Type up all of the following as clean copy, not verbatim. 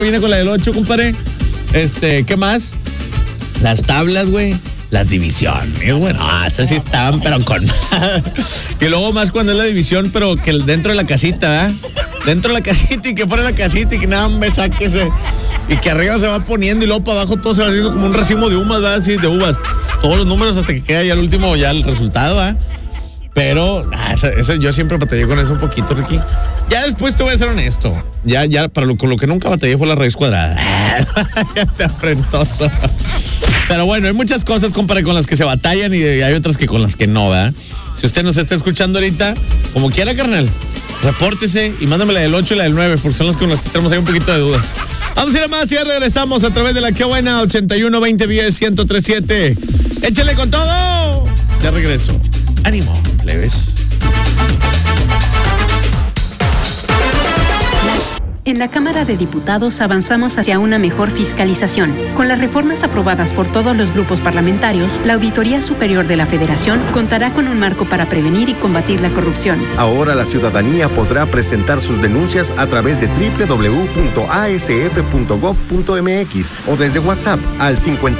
Viene con la del 8, compadre. ¿Qué más? Las tablas, güey. Las divisiones, güey. No, esas sí estaban, pero con... Y luego más cuando es la división, pero que dentro de la casita, ¿verdad? Dentro de la casita y que pone la casita y que nada me sáquese. Y que arriba se va poniendo y luego para abajo todo se va haciendo como un racimo de uvas, ¿verdad? Así, de uvas. Todos los números hasta que queda ya el último, ya el resultado, ¿verdad? Pero yo siempre batallé con eso un poquito, Ricky. Ya después te voy a ser honesto. Ya, con lo que nunca batallé fue la raíz cuadrada. Ya te afrentoso. Pero bueno, hay muchas cosas, compadre, con las que se batallan y hay otras que con las que no, ¿verdad? Si usted nos está escuchando ahorita, como quiera, carnal, repórtese y mándame la del 8 y la del 9, porque son las con las que tenemos ahí un poquito de dudas. Vamos a ir a más y ya regresamos a través de la que buena 81 20 10 1037. Échale con todo. Ya regreso. Ánimo, plebes. En la Cámara de Diputados avanzamos hacia una mejor fiscalización. Con las reformas aprobadas por todos los grupos parlamentarios, la Auditoría Superior de la Federación contará con un marco para prevenir y combatir la corrupción. Ahora la ciudadanía podrá presentar sus denuncias a través de www.asf.gov.mx o desde WhatsApp al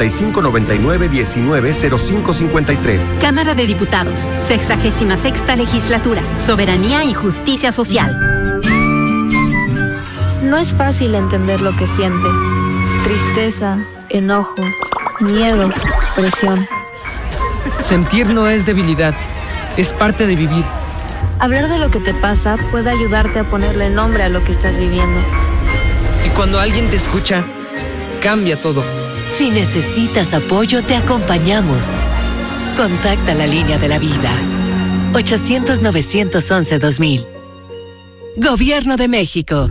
5599-190553. Cámara de Diputados, 66ª Legislatura, Soberanía y Justicia Social. No es fácil entender lo que sientes. Tristeza, enojo, miedo, presión. Sentir no es debilidad, es parte de vivir. Hablar de lo que te pasa puede ayudarte a ponerle nombre a lo que estás viviendo. Y cuando alguien te escucha, cambia todo. Si necesitas apoyo, te acompañamos. Contacta la línea de la vida. 800-911-2000. Gobierno de México.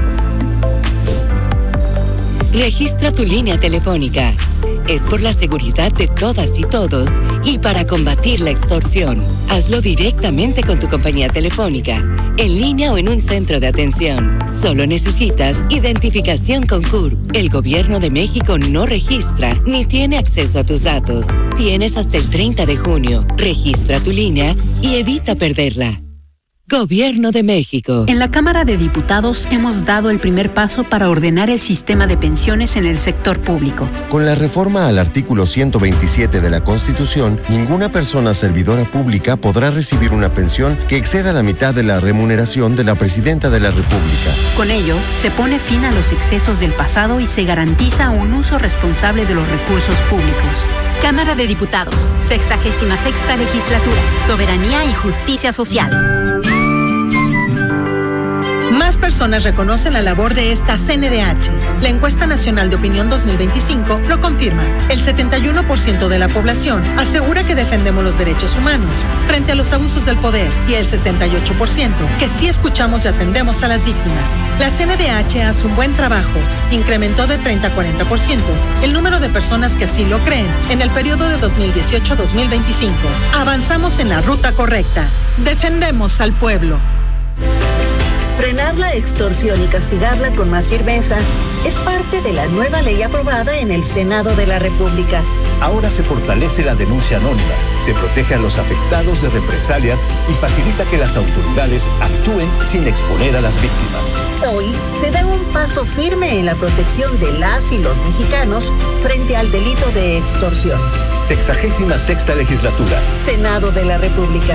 Registra tu línea telefónica. Es por la seguridad de todas y todos y para combatir la extorsión. Hazlo directamente con tu compañía telefónica, en línea o en un centro de atención. Solo necesitas identificación con CURP. El Gobierno de México no registra ni tiene acceso a tus datos. Tienes hasta el 30 de junio. Registra tu línea y evita perderla. Gobierno de México. En la Cámara de Diputados hemos dado el primer paso para ordenar el sistema de pensiones en el sector público. Con la reforma al artículo 127 de la Constitución, ninguna persona servidora pública podrá recibir una pensión que exceda la mitad de la remuneración de la Presidenta de la República. Con ello, se pone fin a los excesos del pasado y se garantiza un uso responsable de los recursos públicos. Cámara de Diputados, 66ª Legislatura, Soberanía y Justicia Social. Más personas reconocen la labor de esta CNDH. La encuesta nacional de opinión 2025 lo confirma. El 71% de la población asegura que defendemos los derechos humanos frente a los abusos del poder y el 68% que sí escuchamos y atendemos a las víctimas. La CNDH hace un buen trabajo. Incrementó de 30 a 40% el número de personas que así lo creen en el periodo de 2018 a 2025. Avanzamos en la ruta correcta. Defendemos al pueblo. Frenar la extorsión y castigarla con más firmeza es parte de la nueva ley aprobada en el Senado de la República. Ahora se fortalece la denuncia anónima, se protege a los afectados de represalias y facilita que las autoridades actúen sin exponer a las víctimas. Hoy se da un paso firme en la protección de las y los mexicanos frente al delito de extorsión. 66ª Legislatura. Senado de la República.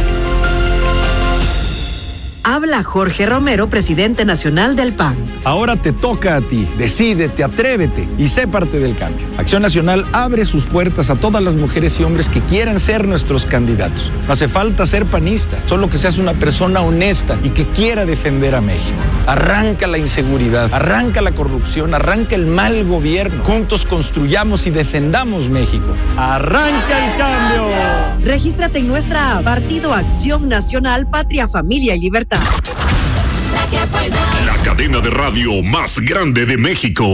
Habla Jorge Romero, presidente nacional del PAN. Ahora te toca a ti. Decídete, atrévete y sé parte del cambio. Acción Nacional abre sus puertas a todas las mujeres y hombres que quieran ser nuestros candidatos. No hace falta ser panista, solo que seas una persona honesta y que quiera defender a México. Arranca la inseguridad, arranca la corrupción, arranca el mal gobierno. Juntos construyamos y defendamos México. ¡Arranca el cambio! Regístrate en nuestra app, Partido Acción Nacional, Patria, Familia y Libertad. La cadena de radio más grande de México.